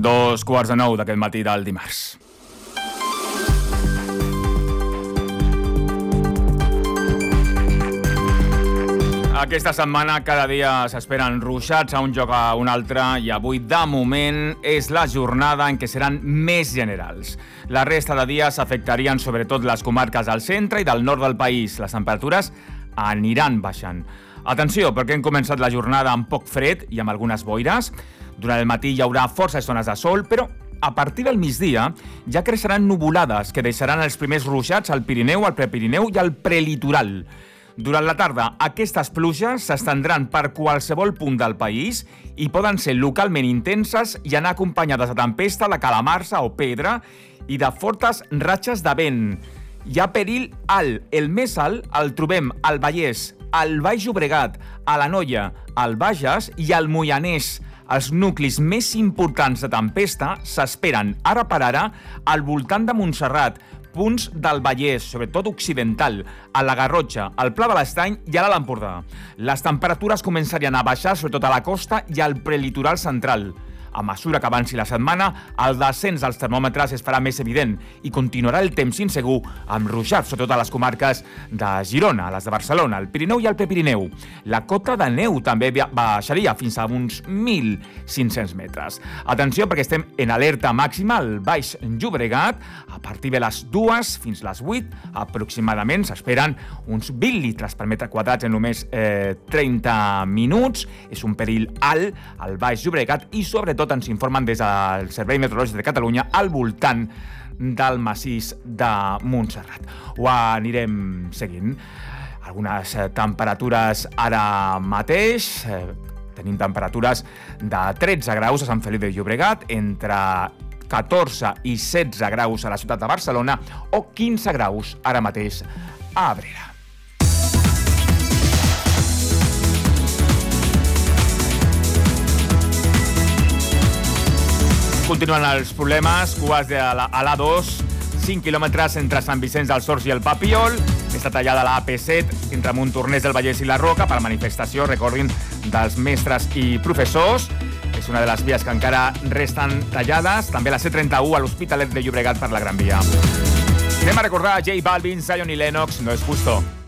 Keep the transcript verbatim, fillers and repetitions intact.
Dos quarts de nou d'aquest matí del dimarts. Aquesta setmana cada dia s'esperen ruixats a un lloc a un altre i avui, de moment, és la jornada en què seran més generals. La resta de dies afectarien sobretot les comarques del centre i del nord del país. Les temperatures aniran baixant. Atenció, perquè hem començat la jornada amb poc fred i amb algunes boires. Durant el matí hi haurà forces zones de sol, però a partir del migdia ja creixeran nuvolades que deixaran els primers ruixats al Pirineu, al Prepirineu i al prelitoral. Durant la tarda, aquestes pluges s'estendran per qualsevol punt del país i poden ser localment intenses i anar acompanyades de tempesta, de calamarsa o pedra i de fortes ratxes de vent. Hi ha perill alt. El més alt el trobem al Vallès, al Baix Llobregat, a l'Anoia, al Bages i al Moianès. Els nuclis més importants de tempesta s'esperen ara per ara al voltant de Montserrat, punts del Vallès, sobretot occidental, a la Garrotxa, al Pla de l'Estany i ara a l'Empordà. Les temperatures començarien a baixar sobretot a la costa i al prelitoral central. A mesura que avanci la setmana, el descens dels termòmetres es farà més evident i continuarà el temps insegur amb ruixats, sobretot a les comarques de Girona, les de Barcelona, el Pirineu i el Prepirineu. La cota de neu també baixaria fins a uns mil cinc-cents metres. Atenció, perquè estem en alerta màxima al Baix Llobregat. A partir de les dues fins a les vuit, aproximadament, s'esperen uns vint litres per metre quadrat en només eh, trenta minuts. És un perill alt al Baix Llobregat i, sobretot, ens informen des del Servei Meteorològic de Catalunya al voltant del massís de Montserrat. Ho anirem seguint. Algunes temperatures ara mateix. Tenim temperatures de tretze graus a Sant Feliu de Llobregat, entre catorze i setze graus a la ciutat de Barcelona o quinze graus ara mateix a Abrera. Continuen els problemes, cues a l'A dos, cinc quilòmetres entre Sant Vicenç dels Horts i el Papiol. Està tallada la A P set entre Montornès del Vallès i la Roca per manifestació, recordin, dels mestres i professors. És una de les vies que encara resten tallades. També la C trenta-u a l'Hospitalet de Llobregat per la Gran Via. Anem a recordar J Balvin, Zion i Lennox, No es justo.